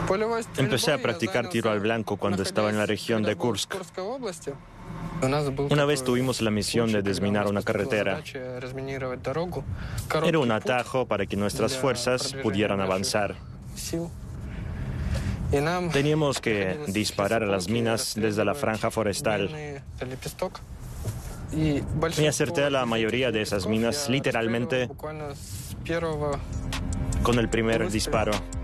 Empecé a practicar tiro al blanco cuando estaba en la región de Kursk. Una vez tuvimos la misión de desminar una carretera. Era un atajo para que nuestras fuerzas pudieran avanzar. Teníamos que disparar a las minas desde la franja forestal. Y acerté a la mayoría de esas minas literalmente con el primer disparo.